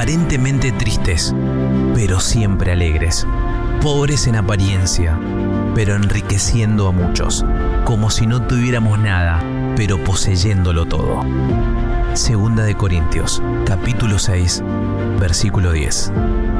aparentemente tristes, pero siempre alegres, pobres en apariencia, pero enriqueciendo a muchos, como si no tuviéramos nada, pero poseyéndolo todo. Segunda de Corintios, capítulo 6, versículo 10.